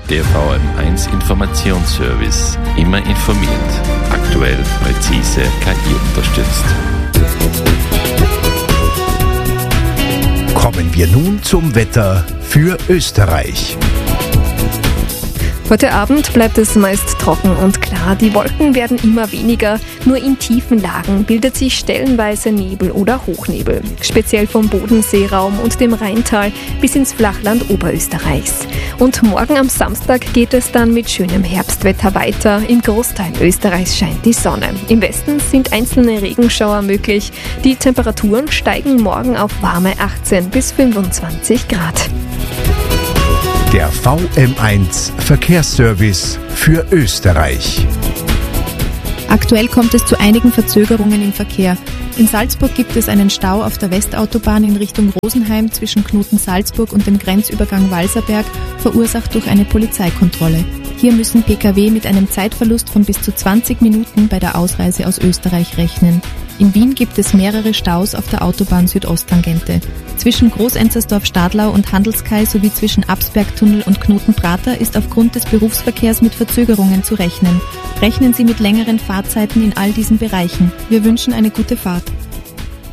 Der VM1 Informationsservice. Immer informiert. Aktuell, präzise, KI unterstützt. Kommen wir nun zum Wetter für Österreich. Heute Abend bleibt es meist trocken und klar. Die Wolken werden immer weniger. Nur in tiefen Lagen bildet sich stellenweise Nebel oder Hochnebel. Speziell vom Bodenseeraum und dem Rheintal bis ins Flachland Oberösterreichs. Und morgen am Samstag geht es dann mit schönem Herbstwetter weiter. Im Großteil Österreichs scheint die Sonne. Im Westen sind einzelne Regenschauer möglich. Die Temperaturen steigen morgen auf warme 18 bis 25 Grad. Der VM1 Verkehrsservice für Österreich. Aktuell kommt es zu einigen Verzögerungen im Verkehr. In Salzburg gibt es einen Stau auf der Westautobahn in Richtung Rosenheim zwischen Knoten-Salzburg und dem Grenzübergang Walserberg, verursacht durch eine Polizeikontrolle. Hier müssen Pkw mit einem Zeitverlust von bis zu 20 Minuten bei der Ausreise aus Österreich rechnen. In Wien gibt es mehrere Staus auf der Autobahn Südosttangente. Zwischen Großenzersdorf-Stadlau und Handelskai sowie zwischen Absbergtunnel und Knoten-Prater ist aufgrund des Berufsverkehrs mit Verzögerungen zu rechnen. Rechnen Sie mit längeren Fahrzeiten in all diesen Bereichen. Wir wünschen eine gute Fahrt.